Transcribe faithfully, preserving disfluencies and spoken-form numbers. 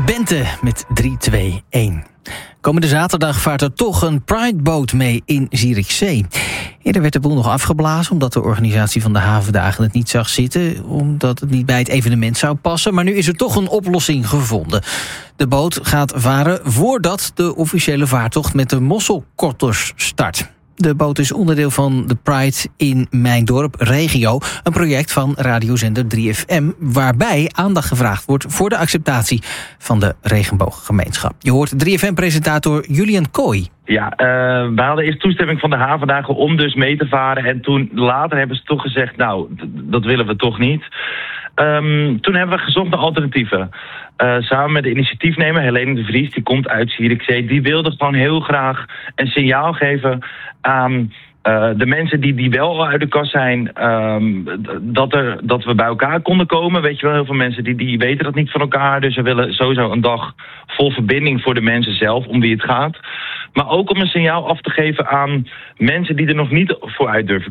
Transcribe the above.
Bente met drie twee een. Komende zaterdag vaart er toch een Pride-boot mee in Zierikzee. Eerder werd de boel nog afgeblazen omdat de organisatie van de havendagen het niet zag zitten, omdat het niet bij het evenement zou passen. Maar nu is er toch een oplossing gevonden. De boot gaat varen voordat de officiële vaartocht met de mosselkorters start. De boot is onderdeel van de Pride in Mijn Dorp Regio, een project van radiozender drie F M, waarbij aandacht gevraagd wordt voor de acceptatie van de regenbooggemeenschap. Je hoort drie F M-presentator Julian Kooi. Ja, uh, we hadden eerst toestemming van de havendagen om dus mee te varen. En toen later hebben ze toch gezegd, nou, d- dat willen we toch niet. Um, toen hebben we gezocht naar alternatieven. Uh, samen met de initiatiefnemer Helene de Vries, die komt uit Zierikzee. Die wilde gewoon heel graag een signaal geven aan uh, de mensen die, die wel al uit de kast zijn. Um, dat, er, dat we bij elkaar konden komen. Weet je wel, heel veel mensen die, die weten dat niet van elkaar. Dus we willen sowieso een dag vol verbinding voor de mensen zelf, om wie het gaat. Maar ook om een signaal af te geven aan mensen die er nog niet voor uit durven